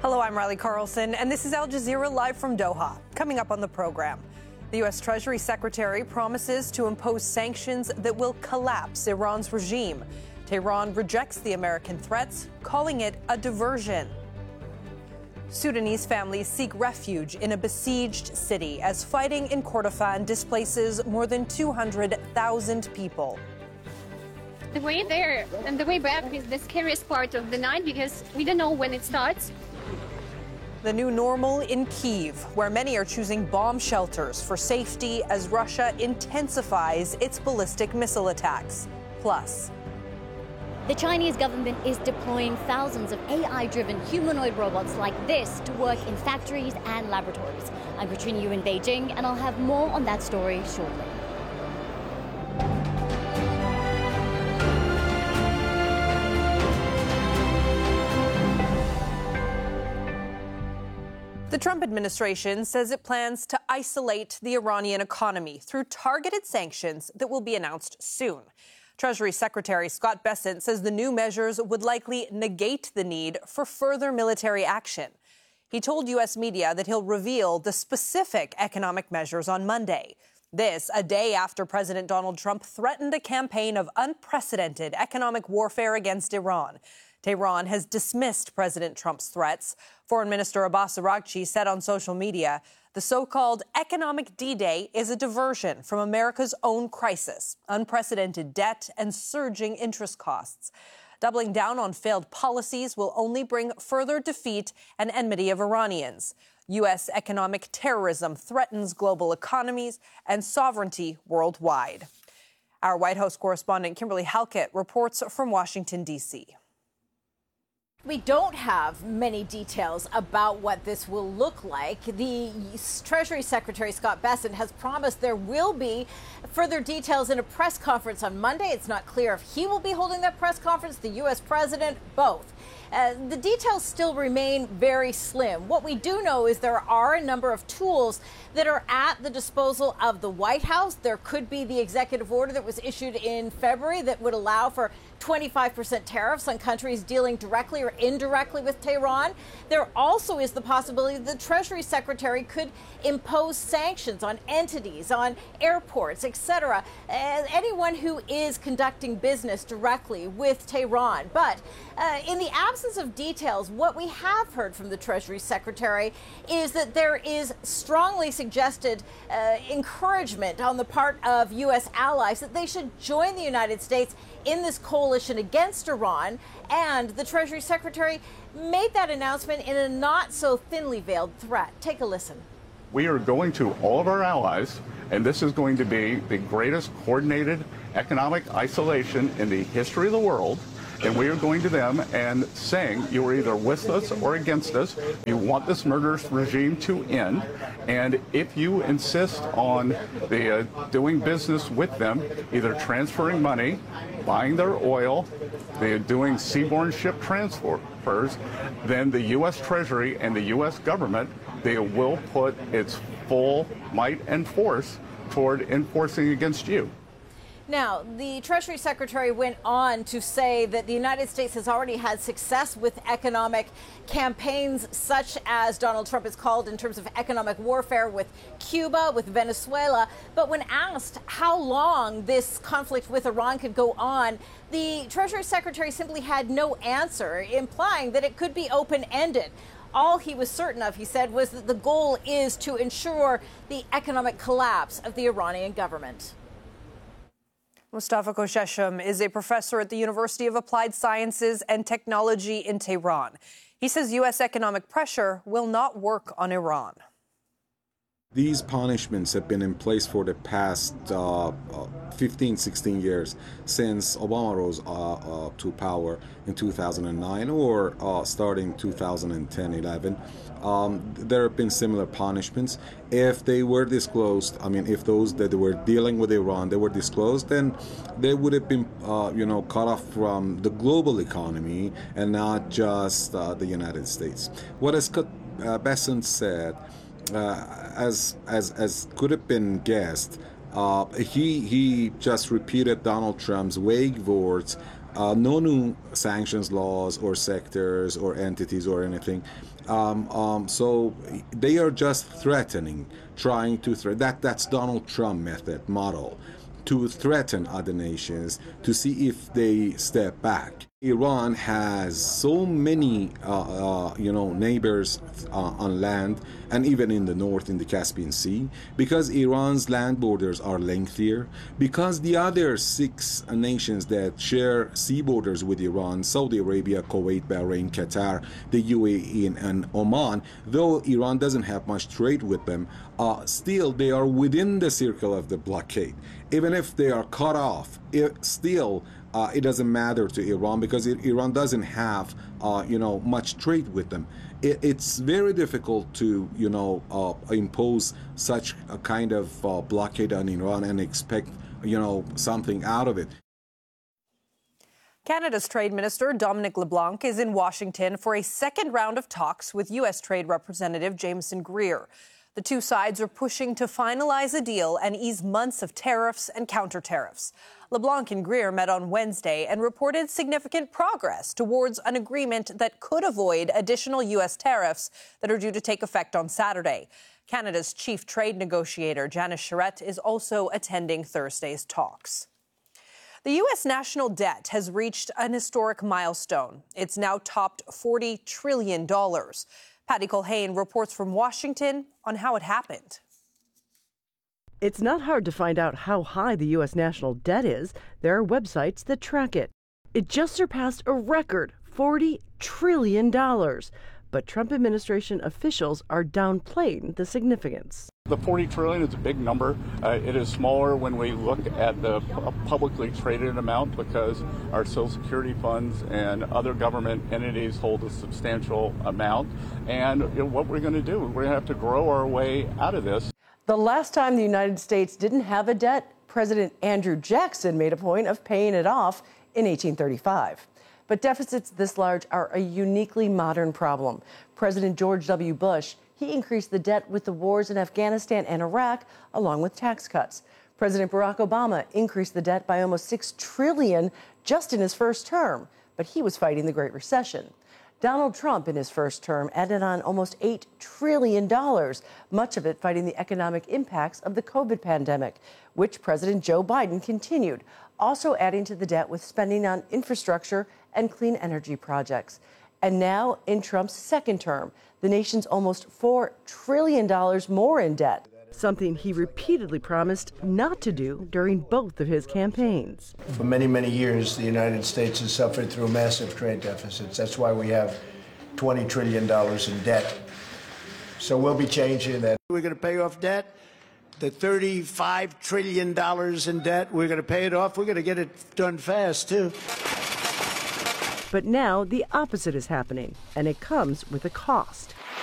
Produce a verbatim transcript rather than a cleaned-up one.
Hello, I'm Riley Carlson, and this is Al Jazeera live from Doha. Coming up on the program, the U S Treasury Secretary promises to impose sanctions that will collapse Iran's regime. Tehran rejects the American threats, calling it a diversion. Sudanese families seek refuge in a besieged city as fighting in Kordofan displaces more than two hundred thousand people. The way there and the way back is the scariest part of the night because we don't know when it starts. The new normal in Kyiv, where many are choosing bomb shelters for safety as Russia intensifies its ballistic missile attacks. Plus, the Chinese government is deploying thousands of A I-driven humanoid robots like this to work in factories and laboratories. I'm Katrina Yu in Beijing, and I'll have more on that story shortly. The Trump administration says it plans to isolate the Iranian economy through targeted sanctions that will be announced soon. Treasury Secretary Scott Bessent says the new measures would likely negate the need for further military action. He told U S media that he'll reveal the specific economic measures on Monday. This, a day after President Donald Trump threatened a campaign of unprecedented economic warfare against Iran. Tehran has dismissed President Trump's threats. Foreign Minister Abbas Araghchi said on social media, the so-called economic D-Day is a diversion from America's own crisis, unprecedented debt and surging interest costs. Doubling down on failed policies will only bring further defeat and enmity of Iranians. U S economic terrorism threatens global economies and sovereignty worldwide. Our White House correspondent Kimberly Halkett reports from Washington, D C We don't have many details about what this will look like. The Treasury Secretary, Scott Bessent, has promised there will be further details in a press conference on Monday. It's not clear if he will be holding that press conference, the U S president, both. Uh, the details still remain very slim. What we do know is there are a number of tools that are at the disposal of the White House. There could be the executive order that was issued in February that would allow for twenty-five percent tariffs on countries dealing directly or indirectly with Tehran. There also is the possibility that the Treasury Secretary could impose sanctions on entities, on airports, et cetera, uh, anyone who is conducting business directly with Tehran. But uh, in the absence of details, what we have heard from the Treasury Secretary is that there is strongly suggested uh, encouragement on the part of U S allies that they should join the United States in this coalition against Iran, and the Treasury Secretary made that announcement in a not so thinly veiled threat. Take a listen. We are going to all of our allies, and this is going to be the greatest coordinated economic isolation in the history of the world. And we are going to them and saying, you are either with us or against us. You want this murderous regime to end. And if you insist on the, uh, doing business with them, either transferring money, buying their oil, they're doing seaborne ship transfers, then the U S Treasury and the U S government, they will put its full might and force toward enforcing against you. Now, the Treasury Secretary went on to say that the United States has already had success with economic campaigns such as Donald Trump has called in terms of economic warfare with Cuba, with Venezuela. But when asked how long this conflict with Iran could go on, the Treasury Secretary simply had no answer, implying that it could be open-ended. All he was certain of, he said, was that the goal is to ensure the economic collapse of the Iranian government. Mustafa Kosheshim is a professor at the University of Applied Sciences and Technology in Tehran. He says U S economic pressure will not work on Iran. These punishments have been in place for the past uh, fifteen, sixteen years since Obama rose uh, uh, to power in two thousand nine or uh, starting two thousand ten, eleven. Um, there have been similar punishments. If they were disclosed, I mean, if those that were dealing with Iran, they were disclosed, then they would have been, uh, you know, cut off from the global economy and not just uh, the United States. What as uh, Bessent said, uh, as as as could have been guessed, uh, he he just repeated Donald Trump's vague words uh, no new sanctions laws or sectors or entities or anything. Um, um, so they are just threatening, trying to threat. That that's Donald Trump method model, to threaten other nations to see if they step back. Iran has so many, uh, uh, you know, neighbors uh, on land and even in the north in the Caspian Sea, because Iran's land borders are lengthier, because the other six nations that share sea borders with Iran, Saudi Arabia, Kuwait, Bahrain, Qatar, the U A E, and Oman, though Iran doesn't have much trade with them, uh, still they are within the circle of the blockade. Even if they are cut off, it still Uh, it doesn't matter to Iran because it, Iran doesn't have, uh, you know, much trade with them. It, it's very difficult to, you know, uh, impose such a kind of uh, blockade on Iran and expect, you know, something out of it. Canada's Trade Minister Dominic LeBlanc is in Washington for a second round of talks with U S Trade Representative Jameson Greer. The two sides are pushing to finalize a deal and ease months of tariffs and counter-tariffs. LeBlanc and Greer met on Wednesday and reported significant progress towards an agreement that could avoid additional U S tariffs that are due to take effect on Saturday. Canada's chief trade negotiator, Janice Charette, is also attending Thursday's talks. The U S national debt has reached an historic milestone. It's now topped forty trillion dollars. Patty Culhane reports from Washington on how it happened. It's not hard to find out how high the U S national debt is. There are websites that track it. It just surpassed a record forty trillion dollars. But Trump administration officials are downplaying the significance. The forty trillion dollars is a big number. Uh, it is smaller when we look at the publicly traded amount because our Social Security funds and other government entities hold a substantial amount. And you know, what we're going to do, we're going to have to grow our way out of this. The last time the United States didn't have a debt, President Andrew Jackson made a point of paying it off in eighteen thirty-five. But deficits this large are a uniquely modern problem. President George W. Bush, he increased the debt with the wars in Afghanistan and Iraq, along with tax cuts. President Barack Obama increased the debt by almost six trillion dollars just in his first term, but he was fighting the Great Recession. Donald Trump, in his first term, added on almost eight trillion dollars, much of it fighting the economic impacts of the COVID pandemic, which President Joe Biden continued, also adding to the debt with spending on infrastructure and clean energy projects. And now, in Trump's second term, the nation's almost four trillion dollars more in debt, something he repeatedly promised not to do during both of his campaigns. For many, many years, the United States has suffered through massive trade deficits. That's why we have twenty trillion dollars in debt. So we'll be changing that. We're going to pay off debt. The thirty-five trillion dollars in debt, we're going to pay it off. We're going to get it done fast, too. But now the opposite is happening, and it comes with a cost.